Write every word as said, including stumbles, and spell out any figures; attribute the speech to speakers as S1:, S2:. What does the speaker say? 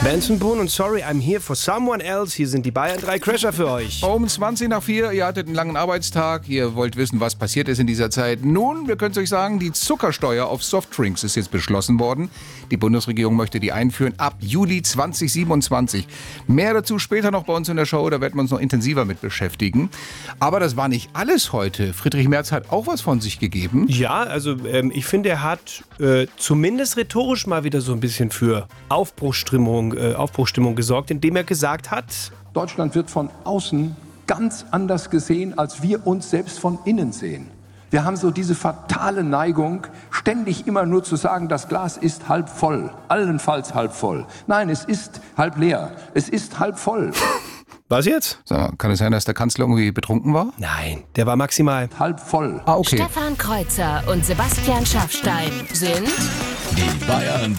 S1: Benson Boone und Sorry, I'm Here for Someone Else. Hier sind die Bayern drei Crasher für euch.
S2: Um zwanzig nach vier, ihr hattet einen langen Arbeitstag, ihr wollt wissen, was passiert ist in dieser Zeit. Nun, wir können es euch sagen, die Zuckersteuer auf Softdrinks ist jetzt beschlossen worden. Die Bundesregierung möchte die einführen ab Juli zwanzig siebenundzwanzig. Mehr dazu später noch bei uns in der Show, da werden wir uns noch intensiver mit beschäftigen. Aber das war nicht alles heute. Friedrich Merz hat auch was von sich gegeben.
S1: Ja, also ähm, ich finde, er hat äh, zumindest rhetorisch mal wieder so ein bisschen für Aufbruchsstimmung, äh, Aufbruchsstimmung gesorgt, indem er gesagt hat:
S3: Deutschland wird von außen ganz anders gesehen, als wir uns selbst von innen sehen. Wir haben so diese fatale Neigung, ständig immer nur zu sagen, das Glas ist halb voll, allenfalls halb voll. Nein, es ist halb leer, es ist halb voll.
S1: Was jetzt?
S2: Sag mal, kann es sein, dass der Kanzler irgendwie betrunken war?
S1: Nein, der war maximal
S3: halb voll.
S2: Ah, okay.
S4: Stefan Kreuzer und Sebastian Schaffstein sind
S5: Die Bayern